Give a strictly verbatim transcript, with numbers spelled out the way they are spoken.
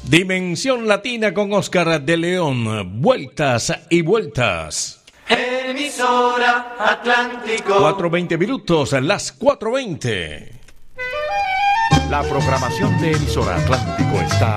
Dimensión Latina con Oscar de León. Vueltas y vueltas. Emisora Atlántico. cuatro veinte minutos, las cuatro veinte. La programación de Emisora Atlántico está